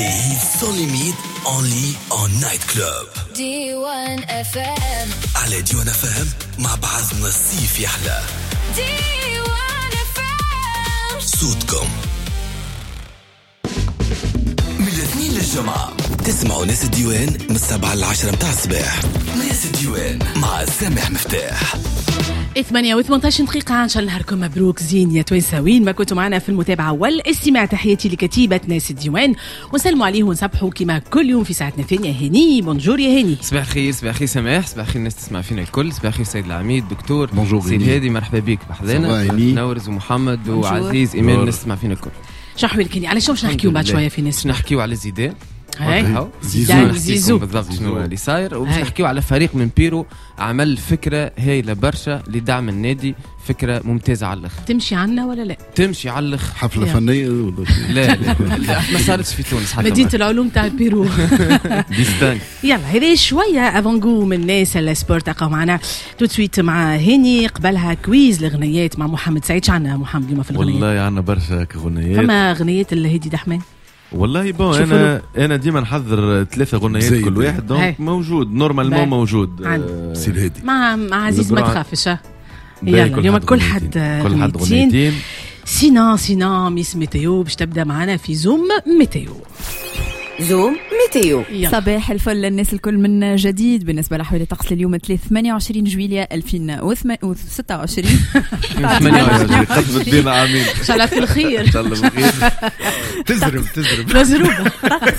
Sans limite, only on night club. D1 FM. على D1 FM مع بعضنا الصيف يحلى. D1 FM. صوتكم من الاثنين للجمعة تسمعوا ناس الديوان من 7 ل 10 متاع الصباح. ناس الديوان مع سامح مفتاح. 8:18 دقيقة. إن شاء الله نهاركم مبروك زين يا توانساوين. ما كنتوا معنا في المتابعة والاستماع. تحياتي لكتيبة ناس الديوان ونسلموا عليه ونصبحوا كما كل يوم في ساعتنا الثانية. هاني بونجور يا هاني. صباح الخير. صباح الخير سماح. صباح الخير الناس تسمع فينا الكل. صباح الخير سيد العميد دكتور بونجور سيد هادي مرحبا بك بحذانا. نورز ومحمد وعزيز إيمان الناس تسمع فينا الكل. شو حوالك هاني؟ على شو باش نحكيو بعد شوية في ناس؟ نحكيو على زيدان زيزو بالضبط شنو اللي صاير، وباش نحكيو على فريق من بيرو عمل فكرة هايلة برشا لدعم النادي. فكرة ممتازة على الأخ. تمشي عنا ولا لا؟ تمشي على الأخ. حفلة فنية لا ما صارتش في تونس حتى مدينة العلوم تاع بيرو. ديستان. يلا هذه شوية افونغو من الناس السبورت. تقع معنا توتسويت مع هاني. قبلها كويز لغنيات مع محمد سعيد. شعنا محمد اليوم في الغنيات؟ والله عنا برشا غنيات. فما غنيات الهادي دحمان. والله بون انا ديما نحضر 3 غنيات كل واحد دونك موجود نورمالمون موجود. سي الهادي مع عزيز ما تخافش. يلا اليوم كل حد غنيتين. سينا ميس ميتيو باش تبدا معنا في زوم ميتيو. زوم ميتيو. صباح الفل للناس الكل من جديد. بالنسبة لحوالي طقس اليوم 28 جويلية 2026. 28 قدمت بينا عامين إن شاء الله في الخير. إن شاء الله بالخير. مزروبة.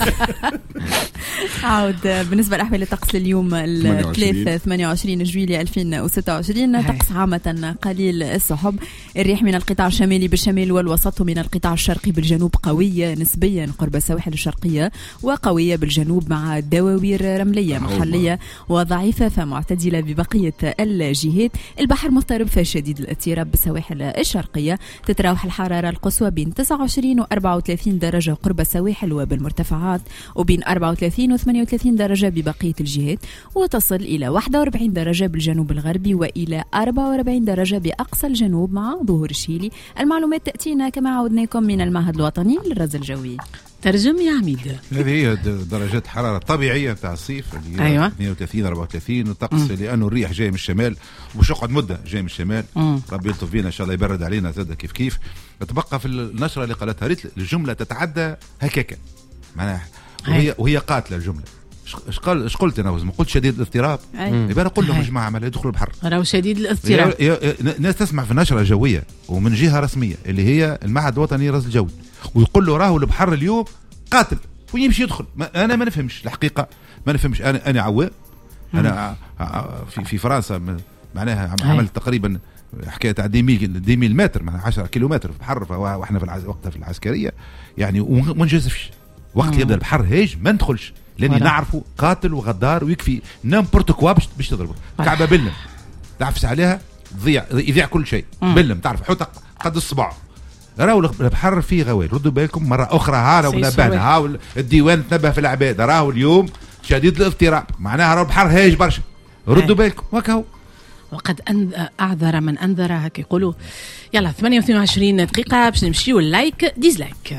عود بالنسبة لأحوال الطقس اليوم 28 جويلية 2026. طقس عامة قليل السحب. الريح من القطاع الشمالي بالشمال والوسط ومن القطاع الشرقي بالجنوب قوية نسبيا قرب السواحل الشرقية وقوية بالجنوب مع دواوير رملية محلية وضعيفة فمعتدلة ببقية الجهات. البحر مضطرب فشديد الاضطراب بالسواحل الشرقية. تتراوح الحرارة القصوى بين 29 و 34 درجة قرب السواحل وبالمرتفعات وبين 34 و 38 درجة ببقية الجهات وتصل إلى 41 درجة بالجنوب الغربي وإلى 44 درجة بأقصى الجنوب مع ظهور الشيلي. المعلومات تأتينا كما عودناكم من المعهد الوطني للرصد الجوي. ترجم يا عميد. هذه هي درجات حرارة طبيعية بتاع الصيف اللي أيوة. 32 34 وطقس لأنه الريح جاي من الشمال ومش يقعد مدة جاي من الشمال. ربي يلطف بينا إن شاء الله يبرد علينا زاد كيف تبقى في النشرة اللي قالتها ريت الجملة تتعدى هكاكا معناها وهي قاتلة الجملة. ايش قلت انا؟ ما قلت شديد الاضطراب. يبقى اقول لهم يا جماعه ما يدخلوا البحر راهو شديد الاضطراب. ناس تسمع في نشره جويه ومن جهه رسميه اللي هي المعهد الوطني للرصد الجوي ويقول له راهو البحر اليوم قاتل ويمشي يدخل. انا ما نفهمش الحقيقه ما نفهمش. انا عوام. انا في فرنسا معناها عملت تقريبا حكايه تاع 10 متر معناها 10 كيلومتر في البحر واحنا وقتها في العسكريه يعني وما نجازفش. وقت يبدا البحر هيج ما ندخلش لاني نعرفه قاتل وغدار ويكفي نامبورت كوا باش تضربه. كعبه بلم تعفس عليها يضيع كل شيء. بلم تعرف حوت قد الصباع. راهو البحر فيه غوال. ردوا بالكم مره اخرى. هاو نبهنا هاو الديوان تنبه في العباد. راهو اليوم شديد الاضطراب معناها راهو البحر هايج برشا. ردوا بالكم وكاو. وقد أعذر من أنذر هكا يقولوا. يلا 28 دقيقة باش نمشيو اللايك ديزلايك.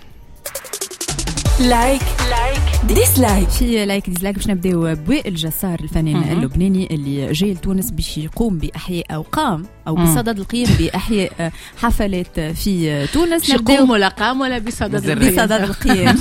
لايك ديسلايك. في لايك ديسلايك باش نبداو بوائل جسار الفنان اللبناني اللي جاي لتونس باش يقوم بأحياء أو قام أو بصدد القيام بأحياء حفلات في تونس. يقوم ولا قام ولا بصدد القيام.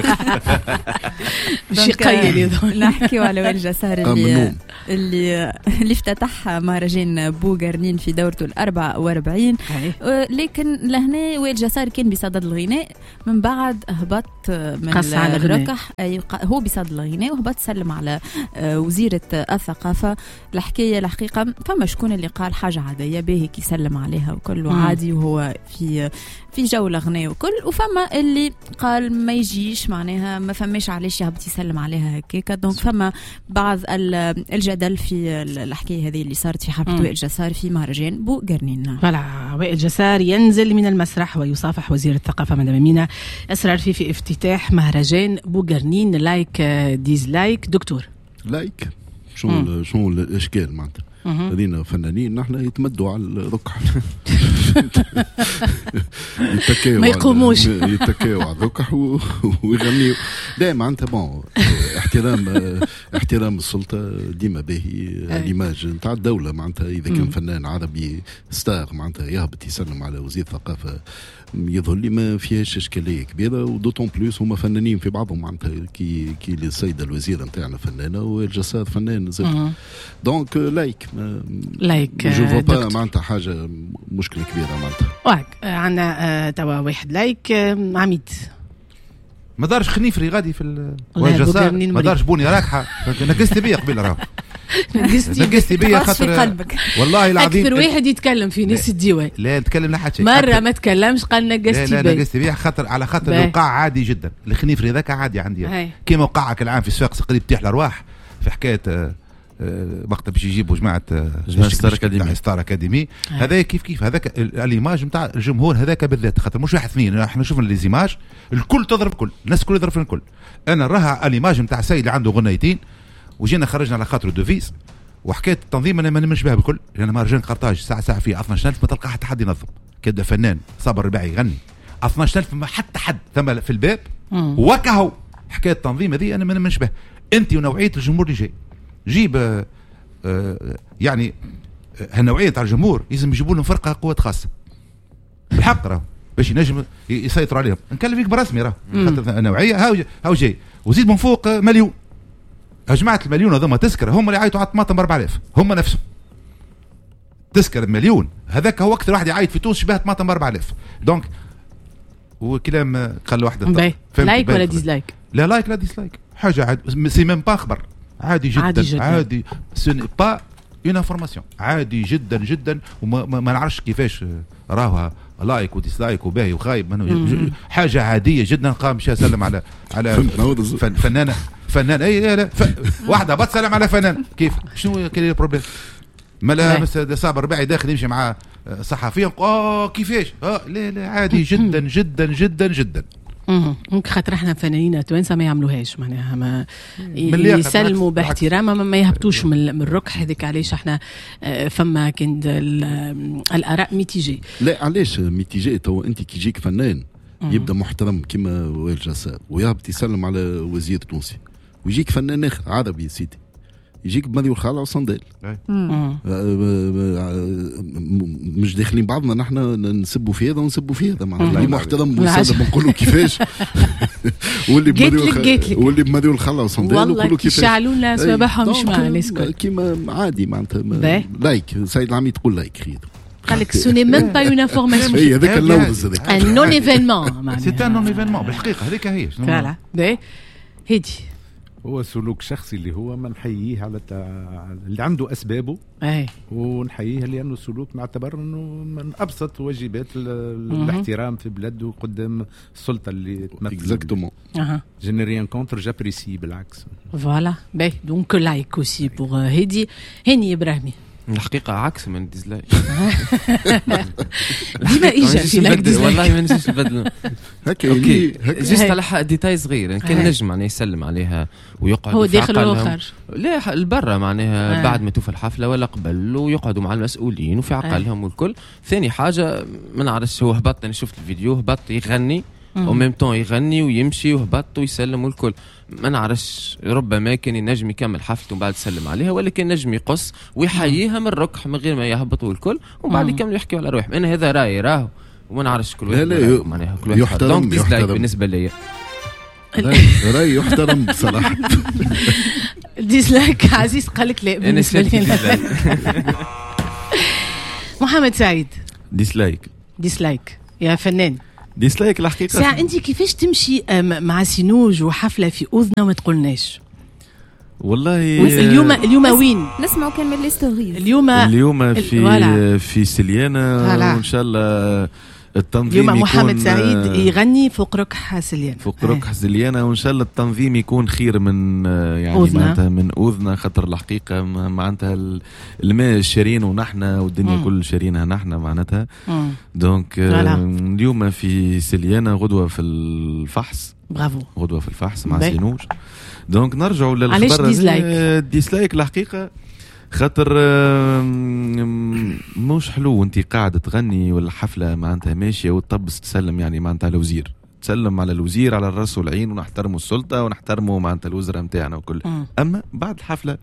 باش يقيل. نحكيو على وائل جسار اللي افتتح مهرجان بوغرنين في دورته 44. لكن لهنا وائل جسار كان بصدد الغناء من بعد هبط من الركح. هو بصدد الغناء وهبط سلم على وزيرة الثقافة. الحقيقة فما شكون اللي قال حاجة عادية به كي يسلم عليها وكله عادي وهو في جولة غناء وكل. وفما اللي قال ما يجيش معناها ما فماش علاش يهبط يسلم عليها هكاكا. دونك فما بعض الجدل في الحكاية هذه اللي صارت في حفلة وائل جسار في مهرجان بوغرنين. فلا وائل جسار ينزل من المسرح ويصافح وزير الثقافة مدام أمينة أسرار في افتتاح مهرجان بوغرنين. لايك ديزلايك دكتور. لايك شو الاشكال معناتها هذينا فنانين نحن يتمدوا على الركح ما يقوموش يتكاو على الذكح ويغنيوا. لا معناتها بون احترام السلطه ديما باهي. ليماج نتاع الدوله معناتها اذا كان فنان عربي ستار معناتها يهبط يسلم على وزير الثقافه يظهر لي ما فيهاش اشكاليه كبيره. ودوتون بلوس هما فنانين في بعضهم معناتها كي السيده الوزيره نتاعنا فنانه والجساد فنان زاد. دونك لايك جو فو با معناتها حاجه مشكله كبيره معناتها. عندنا توا واحد لايك عميد ما دارش خنيفري غادي في الجسار ما دارش بوني راكحه نقصتي بيا قبل راه نقصتي بيا خاطر والله العظيم اكثر واحد يتكلم في ناس الديوان. لا نتكلم لا حتى مره ما تكلمش قال نقصتي بيا. لا نقصتي بيا خاطر على خاطر الوقاع عادي جدا. الخنيفري ذاك عادي عندي كيما وقعك العام في السواق قريب تيح الارواح في حكايه وقت باش يجيبوا جماعه ستار اكاديمي. هذا كيف هذاك الايماج نتاع الجمهور هذاك بالذات خاطر مش واحد اثنين. احنا شفنا لي زيماج الكل تضرب الكل الناس الكل يضرب في الكل. انا راها الايماج نتاع السيد اللي عنده غنيتين وجينا خرجنا على خاطر دوفيس وحكايه التنظيم انا ما نمنش بها بالكل لان مهرجان قرطاج ساعه فيه 12000 ما تلقى حتى حد ينظم كده فنان صابر رباعي يغني 12000 ما حتى حد ثم في الباب وكهو حكايه التنظيم هذه انا ما نمنش بها. انت ونوعيه الجمهور اللي جاي جيب يعني هالنوعيه تاع الجمهور لازم يجيبوا لهم فرقه قوات خاصه بالحق راه باش ينجم يسيطروا عليهم. نكلم فيك برسمي راه خاطر نوعيه هاو جاي وزيد من فوق مليون. جماعه المليون هذوما تذكر هم اللي يعيطوا على الطماطم ب 4000 هم نفسهم. تذكر المليون هذاك هو اكثر واحد يعيط في تونس شبه طماطم ب 4000. دونك وكلام قال واحده لايك ولا ديزلايك؟ لا لايك لا ديزلايك حاجه عادي سي ميم با خبر عادي جدا عادي سوني با اون انفورماسيون عادي جدا جدا. وما نعرفش كيفاش راها لايك وديسلايك وباهي وخايب حاجه عاديه جدا. قام مشى سلم على فنان اي لا واحده بتسلم على فنان كيف شنو كاين البروبليم مالا بس صابر رباعي داخل يمشي مع صحفيين كيفاش لا عادي جدا جدا جدا جدا. ممكن خاطر احنا فنانين توانسه ما يعملوهاش معناها ما يسلموا باحترام ما يهبطوش من الركح. هذيك علاش احنا فما كان الاراء ميتيجي. لا علاش ميتيجي؟ تو انت كي يجيك فنان يبدا محترم كيما وائل جسار ويهبط يسلم على وزير تونسي ويجيك فنان اخر عربي سيدي يجيك بماضي والخالع وصندال مش داخلين بعضنا نحن نسبوا في هذا ونسبوا في هذا معناتها اللي محترم ويسلم نقولوا كيفاش واللي بماضي والخالع وصندال نقولوا كيفاش يشعلونا صباحهم مش مع الناس كيما عادي معناتها لايك سيد العميد تقول لايك خير قال لك سوني ميم با اون انفورماسيون هي هذاك اللوز هذاك ان نون ايفينمون سي ان نون ايفينمون بالحقيقه هذيك هي فوالا هيدي هو سلوك شخصي اللي هو ما نحييه على اللي عنده اسبابه ونحييه لانه سلوك نعتبر انه من ابسط واجبات الاحترام في بلده قدام السلطه اللي تمثل. اكزاكتومون je n'ai rien contre j'apprécie بالعكس. فوالا باهي دونك لايك اوسي بور هيدي. هاني ابراهيمي الحقيقه عكس من ديزلايك ديما ايجا في لايك ديزلايك والله ما نجيش نبدل هكا اوكي جست على ديتاي صغير كان نجم معناها يسلم عليها ويقعد هو داخل ولا خارج لا البرة معناها بعد ما توفى الحفله ولا قبل ويقعدوا مع المسؤولين وفي عقلهم والكل. ثاني حاجه ما نعرفش هو هبط انا شفت الفيديو هبط يغني وميم طون يغني ويمشي وهبط ويسلم والكل. ما نعرفش ربما كان ينجم يكمل حفلته ومن بعد يسلم عليها ولا كان نجم يقص ويحييها من الركح من غير ما يهبطوا الكل وبعد يكملوا يحكيوا على روحهم. انا هذا رايي راهو وما نعرفش كل واحد معناها كل واحد يحترم بالنسبه لي راي يحترم بصراحه. ديسلايك عزيز قال لك لا بالنسبه لي. محمد سعيد ديسلايك يا فنان. ديسلايك الحقيقه ساعة انت كيفاش تمشي مع سينوج وحفله في اذنه وما تقولناش والله اليوم وين نسمعوا كان من لي ستوريز اليوم في سليانه وان شاء الله التنظيم اليوم محمد سعيد يغني فوق ركح سليانه فوق ركح سليانه وان شاء الله التنظيم يكون خير من يعني معناتها من اذنه خاطر الحقيقه معناتها الماء شارين ونحن والدنيا كل شارينها نحن معناتها دونك اليوم في سليانه غدوه في الفحص برافو غدوه في الفحص مع سينوج دونك نرجعوا للخبر. علاش ديسلايك الحقيقه خاطر مش حلو انت قاعده تغني ولا حفله معناتها ماشيه وتطبس تسلم يعني معناتها على الوزير، تسلم على الوزير على الراس والعين ونحترموا السلطه ونحترموا معناتها الوزراء نتاعنا وكل. اما بعد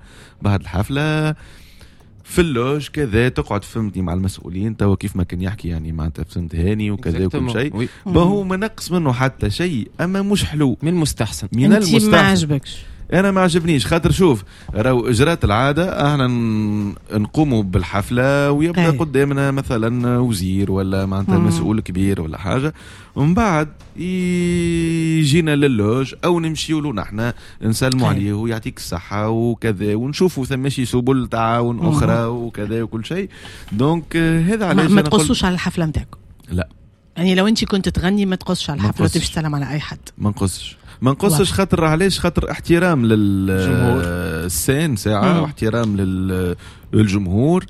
الحفله في اللوج كذا تقعد فهمتني مع المسؤولين توا كيف ما كان يحكي يعني معناتها فهمت هاني وكذا وكل شيء هو ما نقص منه حتى شيء، اما مش حلو من المستحسن. انت ما عجبكش؟ انا ما عجبنيش خاطر شوف راهو اجراءات العاده احنا نقوموا بالحفله ويبدا قدامنا مثلا وزير ولا معناتها مسؤول كبير ولا حاجه، ومن بعد يجينا للوج او نمشيوا له نحن نسلموا عليه ويعطيك الصحه وكذا ونشوفوا ثماشي سبل تعاون اخرى وكذا وكل شيء. دونك هذا علاش ما تقصوش على الحفله نتاعكم. لا يعني لو انت كنت تغني ما تقصش على الحفله وتمشي تسلم على اي حد. ما نقصش خاطر علاش؟ خاطر احترام للسين ساعه واحترام للجمهور.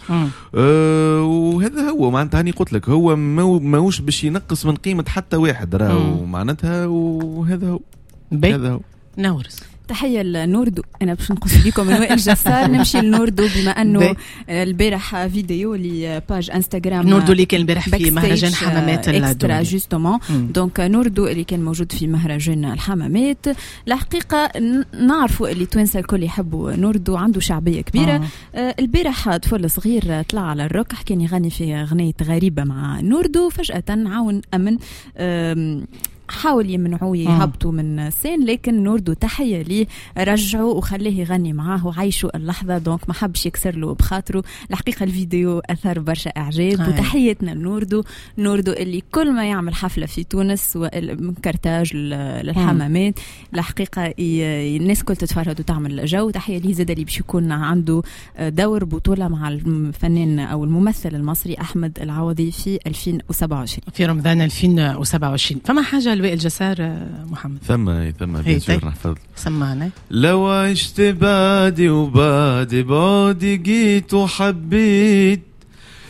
وهذا هو معناتها هاني قلت لك هو ماهوش باش ينقص من قيمه حتى واحد راهو معناتها، وهذا هو هذا هو نورس. تحية لنوردو. أنا باش نقص بكم من وائل جسار نمشي لنوردو بما أنه البارح فيديو لباج انستغرام نوردو اللي كان البارح في مهرجان حمامات اكسترا جوستومون. دونك نوردو اللي كان موجود في مهرجان الحمامات. الحقيقة نعرفوا اللي توانسة الكل يحبوا نوردو، عنده شعبية كبيرة. البارح طفل صغير طلع على الروك كان يغني في أغنية غريبة مع نوردو، فجأة عاون أمن حاول يمنعوه يهبطوا من السين، لكن نوردو تحية ليه رجعوا وخليه يغني معاه وعيشوا اللحظة. دونك ما حبش يكسر له بخاطره. الحقيقة الفيديو أثر برشا إعجاب وتحيتنا لنوردو. نوردو اللي كل ما يعمل حفلة في تونس من كرتاج للحمامات الحقيقة الناس كل تتفرد وتعمل جو. تحية ليه زاد اللي باش يكون عنده دور بطولة مع الفنان أو الممثل المصري أحمد العوضي في 2027 في رمضان 2027. فما حاجة وائل جسار محمد؟ ثم بيصير نحفظ. سمعنا. لو عشت بعدي وبعدي جيت وحبيت